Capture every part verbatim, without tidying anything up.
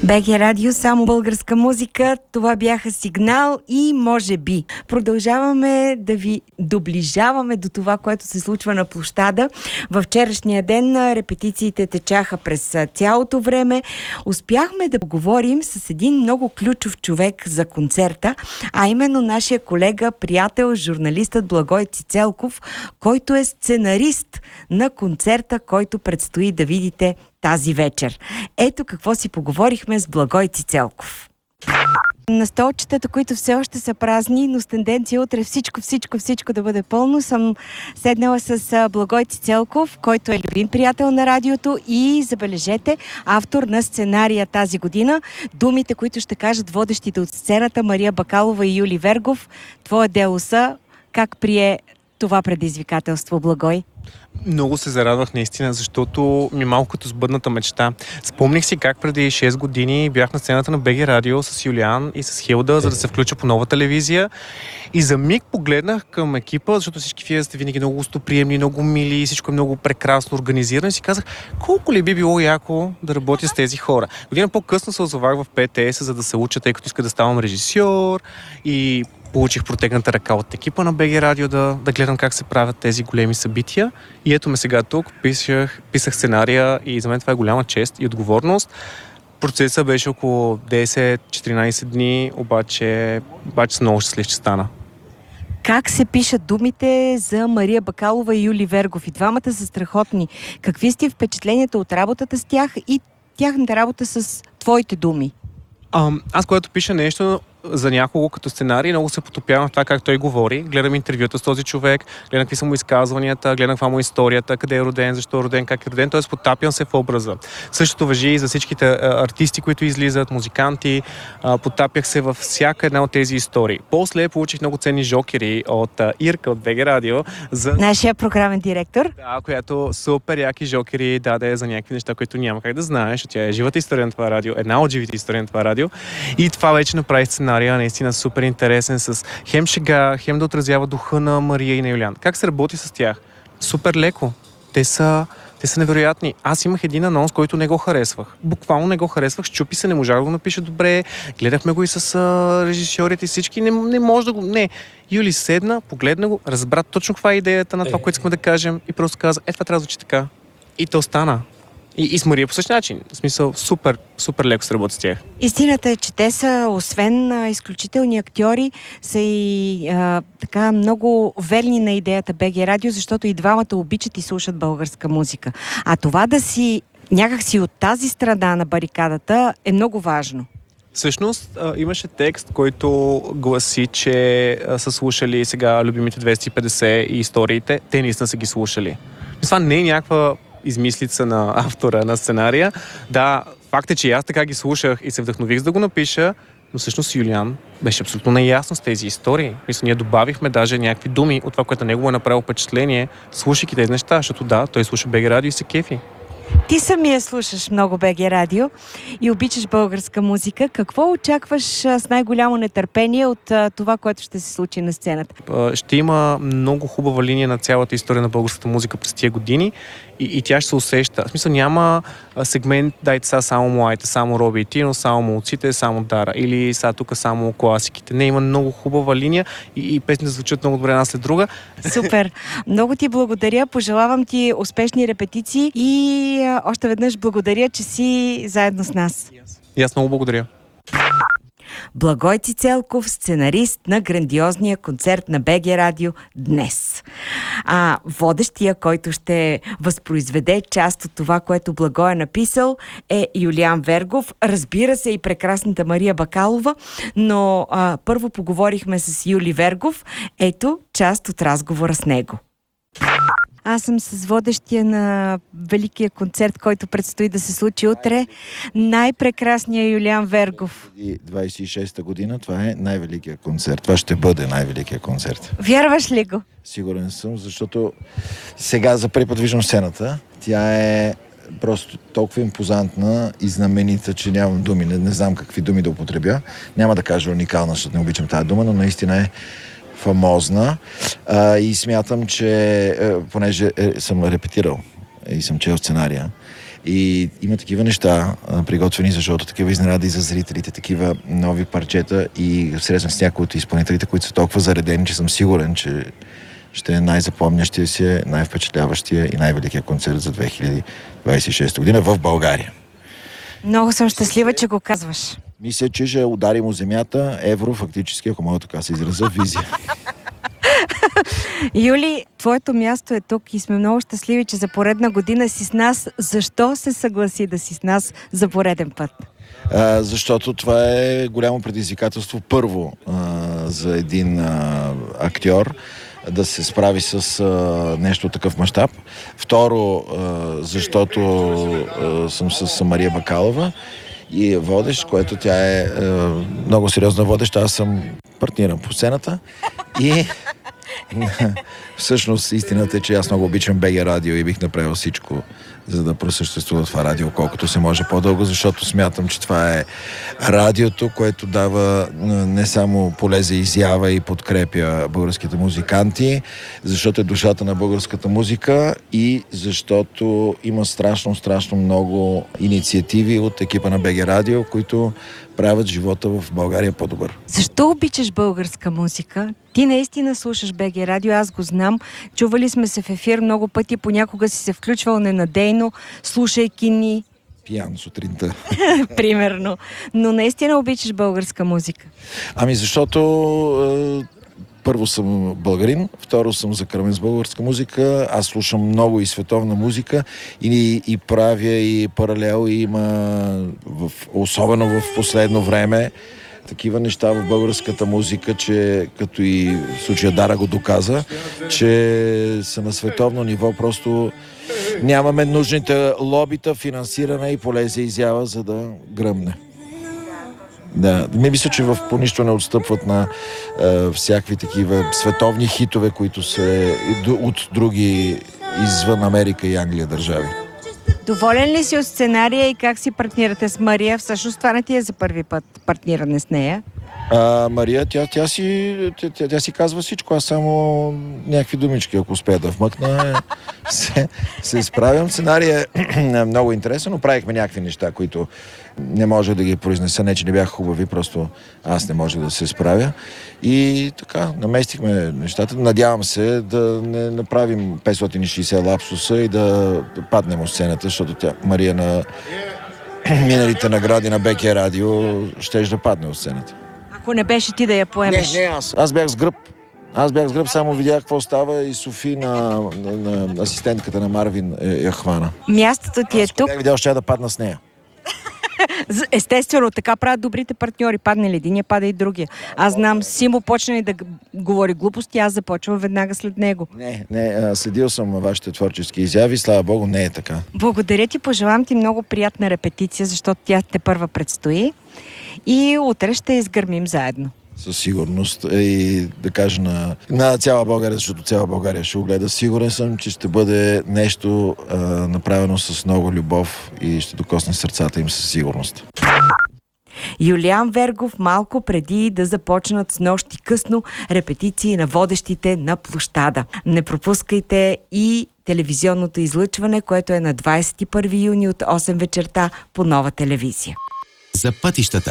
БГ Радио, само българска музика. Това бяха Сигнал и Може би. Продължаваме да ви доближаваме до това, което се случва на площада. Във вчерашния ден репетициите течаха през цялото време. Успяхме да поговорим с един много ключов човек за концерта, а именно нашия колега, приятел, журналистът Благой Цицелков, който е сценарист на концерта, който предстои да видите тази вечер. Ето какво си поговорихме с Благой Цицелков. На столчетата, които все още са празни, но с тенденция утре всичко, всичко, всичко да бъде пълно, съм седнала с Благой Цицелков, който е любим приятел на радиото и, забележете, автор на сценария тази година. Думите, които ще кажат водещите от сцената Мария Бакалова и Юли Вергов. Твое дело са. Как прие това предизвикателство, Благой? Много се зарадвах наистина, защото ми малко като сбъдната мечта. Спомних си как преди шест години бях на сцената на БГ Радио с Юлиан и с Хилда, за да се включа по Нова телевизия. И за миг погледнах към екипа, защото всички вие сте винаги много гостоприемни, много мили, всичко е много прекрасно организирано и си казах, колко ли би било яко да работя с тези хора. Година по-късно се озовах в ПТС, за да се уча, тъй като иска да ставам режисьор и получих протегната ръка от екипа на БГ Радио да, да гледам как се правят тези големи събития. И ето ме сега тук, писах, писах сценария и за мен това е голяма чест и отговорност. Процесът беше около десет-четиринайсет дни, обаче, обаче много щастлив, че стана. Как се пишат думите за Мария Бакалова и Юли Вергов? И двамата са страхотни. Какви сте впечатленията от работата с тях и тяхната работа с твоите думи? А, аз, когато пиша нещо за някого като сценарий, много се потопявам в това как той говори. Гледам интервюта с този човек, гледам какви са му изказванията, гледам каква му е историята, къде е роден, защо е роден, как е роден, т.е. потапям се в образа. Същото важи и за всичките а, артисти, които излизат, музиканти. А, потапях се във всяка една от тези истории. После получих много ценни жокери от а, Ирка от БГ Радио. За... Нашия програмен директор. Да, която супер яки жокери даде за някакви неща, които няма как да знаеш. Тя е живата история на това радио, една от живите истории на това радио. И това вече направи сценария наистина супер интересен, с хем шега, хем да отразява духа на Мария и на Юлиан. Как се работи с тях? Супер леко. Те са, те са невероятни. Аз имах един анонс, който не го харесвах. Буквално не го харесвах, щупи се, не можах да го напиша добре. Гледахме го и с а, режисьорите и всички. Не, не може да го... Не. Юли седна, погледна го, разбра точно каква е идеята на това, което искаме да кажем и просто каза, е, това трябва да звучи така. И то стана. И, и с Мария по същия начин. В смисъл, супер, супер леко се работи с тях. Истината е, че те са, освен а, изключителни актьори, са и а, така много верни на идеята БГ Радио, защото и двамата обичат и слушат българска музика. А това да си някак си от тази страна на барикадата е много важно. Всъщност а, имаше текст, който гласи, че а, са слушали сега любимите двеста и петдесет и историите. Те наистина са ги слушали. Това не е някаква измислица на автора на сценария. Да, факт е, че аз така ги слушах и се вдъхнових за да го напиша, но всъщност Юлиан беше абсолютно наясно с тези истории. Мисля, ние добавихме даже някакви думи от това, което на него е направило впечатление, слушайки тези неща, защото да, той слуша БГ Радио и се кефи. Ти самия слушаш много БГ Радио и обичаш българска музика. Какво очакваш с най-голямо нетърпение от а, това, което ще се случи на сцената? Ще има много хубава линия на цялата история на българската музика през тия години и, и тя ще се усеща. В смисъл няма сегмент, дайте сега само младите, само Роби и Тино, само молците, само Дара или сега тук само класиките. Не, има много хубава линия и, и песните звучат много добре една след друга. Супер! Много ти благодаря. Пожелавам ти успешни репетиции и а, още веднъж благодаря, че си заедно с нас. И аз много благодаря. Благой Цицелков, сценарист на грандиозния концерт на БГ Радио днес. А водещия, който ще възпроизведе част от това, което Благой е написал, е Юлиан Вергов. Разбира се и прекрасната Мария Бакалова, но а, първо поговорихме с Юли Вергов. Ето част от разговора с него. Аз съм с водещия на великия концерт, който предстои да се случи утре. Най-прекрасният Юлиан Вергов. двайсет и шеста година, това е най-великият концерт. Това ще бъде най-великият концерт. Вярваш ли го? Сигурен съм, защото сега за първи път виждам сцената. Тя е просто толкова импозантна и знаменита, че нямам думи. Не, не знам какви думи да употребя. Няма да кажа уникална, защото не обичам тази дума, но наистина е фамозна. А, и смятам, че е, понеже е, съм репетирал и съм чел сценария И има такива неща а, приготвени, защото такива изненади за зрителите, такива нови парчета и срещам с някои от изпълнителите, които са толкова заредени, че съм сигурен, че ще е най-запомнящия си, най-впечатляващия и най-великия концерт за две хиляди двадесет и шеста година в България. Много съм щастлива, че го казваш. Мисля, че ще ударим у земята евро, фактически, ако мога така се израза, визия. Юли, твоето място е тук и сме много щастливи, че за поредна година си с нас. Защо се съгласи да си с нас за пореден път? А, защото това е голямо предизвикателство. Първо, а, за един а, актьор да се справи с а, нещо такъв мащаб. Второ, а, защото а, съм с Мария Бакалова и е водещ, което тя е а, много сериозна водеща. Аз съм партнирам по сцената и всъщност истината е, че аз много обичам БГ радио и бих направил всичко, за да просъществува това радио колкото се може по-дълго, защото смятам, че това е радиото, което дава не само поле за изява и подкрепя българските музиканти, защото е душата на българската музика и защото има страшно, страшно много инициативи от екипа на БГ радио, които правят живота в България по-добър. Защо обичаш българска музика? Ти наистина слушаш БГ радио, аз го знам. Чували сме се в ефир много пъти, понякога си се включвал ненадейно, слушайки ни. Пиян сутринта. Примерно. Но наистина обичаш българска музика. Ами защото е, първо съм българин, второ съм закърмен с българска музика, аз слушам много и световна музика и, и правя и паралел и има в, особено в последно време такива неща в българската музика, че като и в случая Дара го доказа, че са на световно ниво, просто нямаме нужните лобита, финансиране и поле за изява, за да гръмне. Да, ми мисля, че в по нищо не отстъпват на е, всякакви такива световни хитове, които са от други извън Америка и Англия държави. Доволен ли си от сценария и как си партнирате с Мария? Всъщност това не ти е за първи път партниране с нея. А, Мария, тя, тя, си, тя, тя, тя си казва всичко, аз само някакви думички, ако успея да вмъкна, се, се справям. Сценария е много интересен, но правихме някакви неща, които не може да ги произнеса, не че не бяха хубави, просто аз не можех да се справя. И така, наместихме нещата. Надявам се да не направим петстотин и шейсет лапсуса и да паднем от сцената, защото тя, Мария, на миналите награди на БГ радио щеше да падне от сцената. Ако не беше ти да я поемеш. Не, не, аз. Аз бях с гръб. Аз бях с гръб, само видях какво става и Софи на, на, на асистентката на Марвин е, я хвана. Мястото ти е тук. Бях видял, ще я да падна с нея. Естествено, така правят добрите партньори. Падне ли единия, пада и другия. Аз знам, Симо почна и да говори глупости, аз започвам веднага след него. Не, не, следил съм вашите творчески изяви, слава Богу, не е така. Благодаря ти, пожелавам ти много приятна репетиция, защото тя те първа предстои. И утре ще изгърмим заедно. Със сигурност и да кажа на, на цяла България, защото цяла България ще го гледа. Сигурен съм, че ще бъде нещо а, направено с много любов и ще докосне сърцата им със сигурност. Юлиан Вергов малко преди да започнат с нощи късно репетиции на водещите на площада. Не пропускайте и телевизионното излъчване, което е на двадесет и първи юни от осем вечерта по Нова телевизия. За пътищата.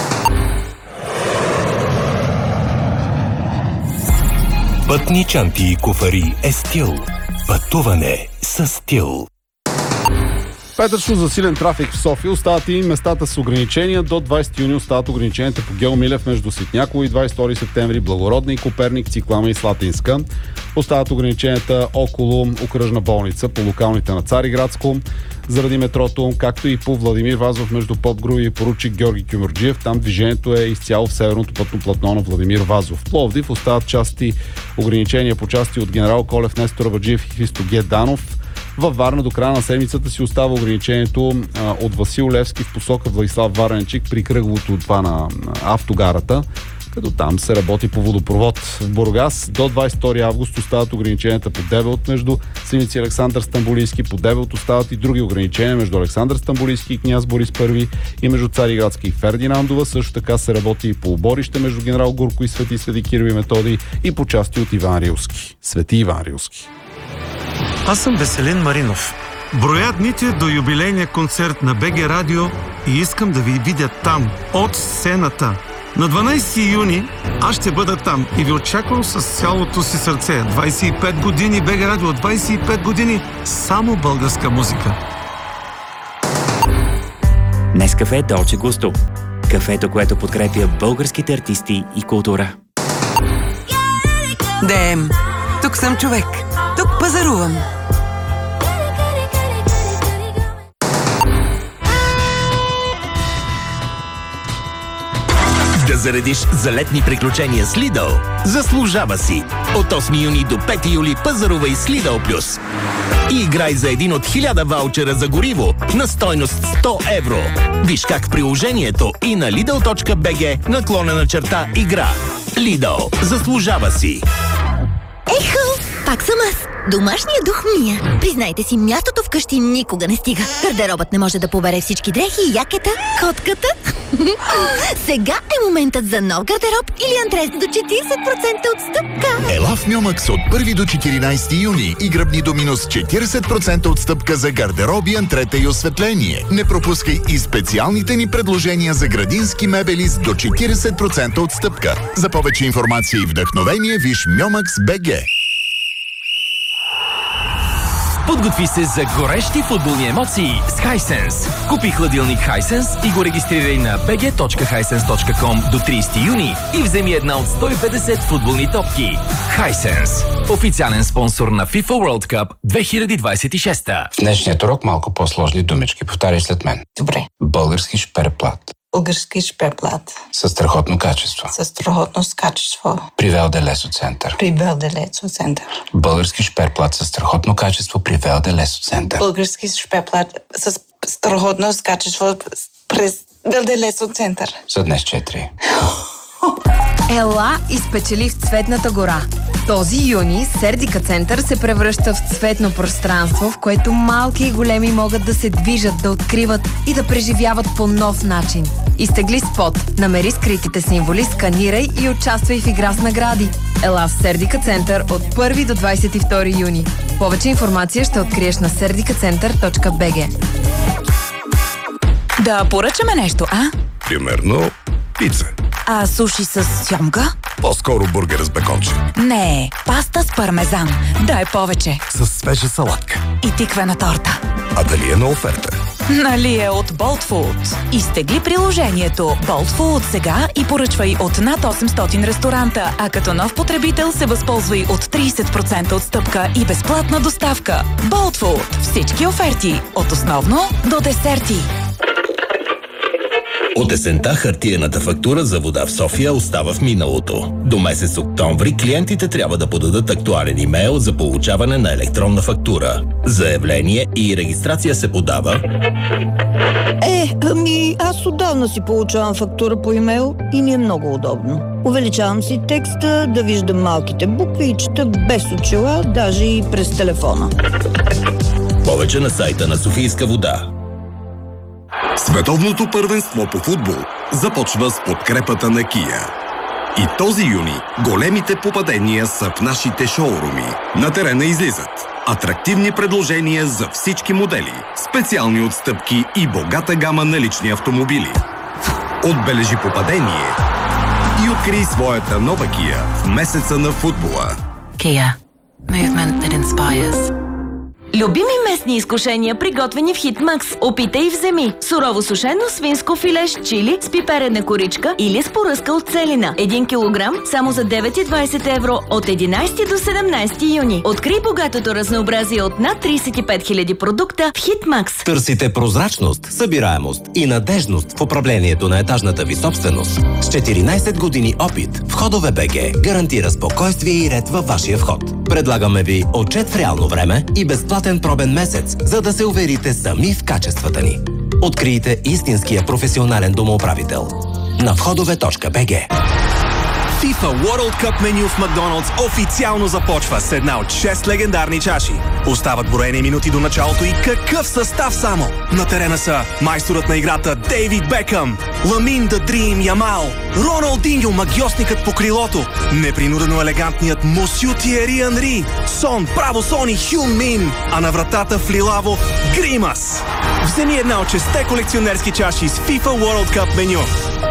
Пътни чанти и куфари е стил. Пътуване с стил. Петъчно засилен трафик в София. Остават и местата с ограничения. До двадесети юни остават ограниченията по Гео Милев между Ситняково и двадесет и втори септември, Благородна и Коперник, Циклама и Слатинска. Остават ограниченията около окръжна болница по локалните на Цариградско, заради метрото, както и по Владимир Вазов между Попгру и поручик Георги Кюмюрджиев. Там движението е изцяло в северното пътно платно на Владимир Вазов. В Пловдив остават части ограничения по части от Генерал Колев, Нестор Абаджиев и Христо Ге Данов. Във Варна до края на седмицата си остава ограничението а, от Васил Левски в посока Владислав Варенчик при кръговото това на, на автогарата, като там се работи по водопровод. В Бургас до двадесет и втори август остават ограниченията по Девелт между Синици и Александър Стамболийски. По Девелт остават и други ограничения между Александър Стамболийски и Княз Борис Първи и между Цариградска и Фердинандова. Също така се работи и по Оборище между Генерал Гурко и Свети Свети Кирил и Методий и по части от Иван Рилски. Свети Иван Рилски. Аз съм Веселин Маринов. Броя дните до юбилейния концерт на БГ Радио и искам да ви видя там, от сцената. На дванайсети юни аз ще бъда там и ви очаквам с цялото си сърце. двайсет и пет години БГ Радио, двайсет и пет години само българска музика. Нескафе Долче Густо. Кафето, което подкрепя българските артисти и култура. Дем, тук съм човек. Тук пазарувам. Да заредиш за летни приключения с Lidl. Заслужава си! От осми юни до пети юли пазарувай с Lidl Plus. И играй за един от хиляда ваучера за гориво на стойност сто евро. Виж как в приложението и на Lidl точка би джи наклонена черта игра. Lidl. Заслужава си! Ехо! Пак съм аз. Домашният дух Мия. Признайте си, мястото вкъщи никога не стига. Гардеробът не може да побере всички дрехи, якета, котката. Сега е моментът за нов гардероб или антрес до четирийсет процента отстъпка. Ела в Мьомакс от първи до четиринайсети юни и гръбни до минус четирийсет процента отстъпка за гардероби, антрета и осветление. Не пропускай и специалните ни предложения за градински мебели с до четирийсет процента отстъпка. За повече информация и вдъхновение виж Мьомакс точка би джи. Подготви се за горещи футболни емоции с Hisense. Купи хладилник Hisense и го регистрирай на би джи точка хайсенс точка ком до трийсети юни и вземи една от сто и петдесет футболни топки. Hisense. Официален спонсор на FIFA World Cup две хиляди двайсет и шеста. В днешният урок малко по-сложни думички. Повтаряй след мен. Добре. Български шперплат. Български шперплат. Със страхотно качество. Със страхотно качество. При Велде Лесо Център. При Велде Лесо Център. Български шперплат със страхотно качество при Велде Лесо Център. Български шперплат с страхотно качество през Велде Лесо Център. За днес четири. Ела и спечели в Цветната гора. Този юни Сердика Център се превръща в цветно пространство, в което малки и големи могат да се движат, да откриват и да преживяват по нов начин. Изтегли спот, намери скритите символи, сканирай и участвай в игра с награди. Ела в Сердика Център от първи до двайсет и втори юни. Повече информация ще откриеш на сердика център точка би джи. Да поръчаме нещо, а? Примерно пица. А суши с сьомга? По-скоро бургер с беконче. Не, паста с пармезан. Дай повече. С свежа салатка. И тиквена торта. А дали е на оферта? Нали е от Bolt Food. Изтегли приложението Bolt Food сега и поръчвай от над осемстотин ресторанта, а като нов потребител се възползвай от трийсет процента отстъпка и безплатна доставка. Bolt Food. Всички оферти. От основно до десерти. От есента хартиената фактура за вода в София остава в миналото. До месец октомври клиентите трябва да подадат актуален имейл за получаване на електронна фактура. Заявление и регистрация се подава... Е, ами аз отдавна си получавам фактура по имейл и ми е много удобно. Увеличавам си текста, да виждам малките букви и чета без очила, даже и през телефона. Повече на сайта на Софийска вода. Световното първенство по футбол започва с подкрепата на Kia. И този юни големите попадения са в нашите шоуруми. На терена излизат атрактивни предложения за всички модели, специални отстъпки и богата гама на лични автомобили. Отбележи попадение и открий своята нова Kia в месеца на футбола. Kia. Movement that inspires. Любими местни изкушения, приготвени в Хитмакс. Опитай и вземи. Сурово сушено свинско филе с чили, с пиперена коричка или с поръска от целина. един килограм само за девет и двайсет евро от единайсети до седемнайсети юни. Открий богатото разнообразие от над трийсет и пет хиляди продукта в Хитмакс. Търсите прозрачност, събираемост и надежност в управлението на етажната ви собственост. С четиринайсет години опит Входове БГ гарантира спокойствие и ред във вашия вход. Предлагаме ви отчет в реално време и безплатен пробен месец, за да се уверите сами в качествата ни. Открийте истинския професионален домоуправител на входове точка би джи. FIFA World Cup меню в Макдоналдс официално започва с една от шест легендарни чаши. Остават броени минути до началото и какъв състав само! На терена са майсторът на играта Дейвид Бекъм, Ламин да Дрим Ямал, Роналдиньо, магиосникът по крилото, непринудено елегантният Мусю Тиери Анри, Сон, Право Сон и Хюн Мин, а на вратата в лилаво Гримас. Вземи една от шесте колекционерски чаши с FIFA World Cup меню.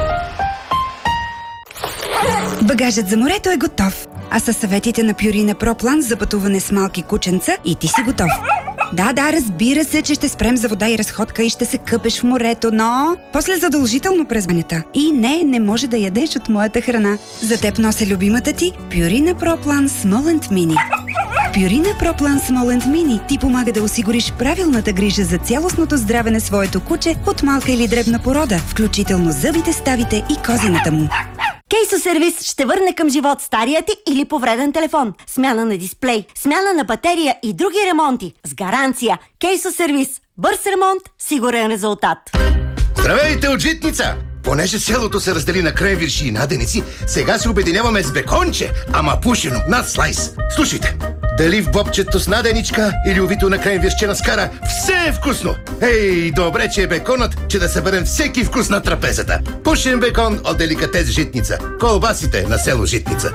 Багажът за морето е готов, а със съветите на Пюрина Проплан за пътуване с малки кученца и ти си готов. Да, да, разбира се, че ще спрем за вода и разходка и ще се къпеш в морето, но после задължително през банята. И не, не може да ядеш от моята храна. За теб нося любимата ти Пюрина Проплан Смоланд Мини. Пюрина Проплан Смоланд Мини ти помага да осигуриш правилната грижа за цялостното здраве на своето куче от малка или дребна порода, включително зъбите, ставите и козината му. Кейсо сервис ще върне към живот стария ти или повреден телефон, смяна на дисплей, смяна на батерия и други ремонти. С гаранция. Кейсо сервис. Бърз ремонт, сигурен резултат. Здравейте от Житница! Понеже селото се раздели на кренвирши и наденици, сега се обединяваме с беконче, ама пушено, над слайс. Слушайте, дали в бобчето с наденичка или увито на кренвиршче на скара, все е вкусно! Ей, добре, че е беконът, че да съберем всеки вкус на трапезата. Пушен бекон от деликатес Житница. Колбасите на село Житница.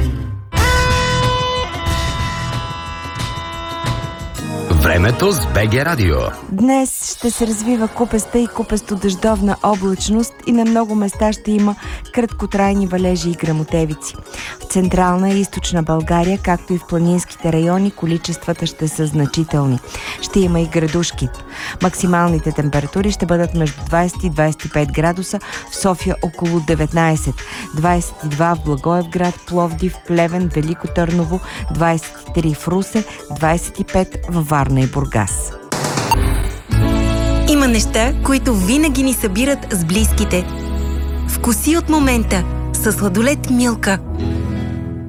Времето с БГ Радио. Днес ще се развива купеста и купесто-дъждовна облачност и на много места ще има краткотрайни валежи и гръмотевици. В централна и източна България, както и в планинските райони, количествата ще са значителни. Ще има и градушки. Максималните температури ще бъдат между двайсет и двайсет и пет градуса, в София около деветнайсет, двайсет и два в Благоевград, Пловдив, Плевен, Велико Търново, двайсет и три в Русе, двайсет и пет във Варна и Бургас. Има неща, които винаги ни събират с близките. Вкуси от момента със сладолед Милка.